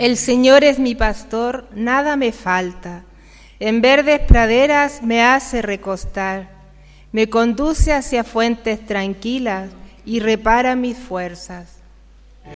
El Señor es mi pastor, nada me falta. En verdes praderas me hace recostar. Me conduce hacia fuentes tranquilas y repara mis fuerzas.